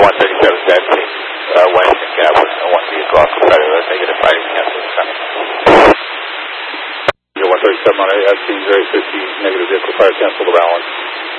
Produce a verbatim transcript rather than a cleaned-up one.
one thirty-seven taxi, uh, Washington Gap, one vehicle off the side of the negative fighting cancel coming. one thirty-seven on A S C zero fifty, negative vehicle fire cancel to balance.